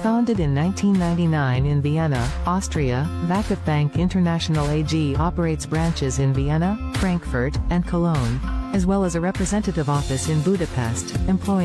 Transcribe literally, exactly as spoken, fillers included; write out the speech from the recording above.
Founded in nineteen ninety-nine in Vienna, Austria, VakıfBank International A G operates branches in Vienna, Frankfurt, and Cologne, as well as a representative office in Budapest, employing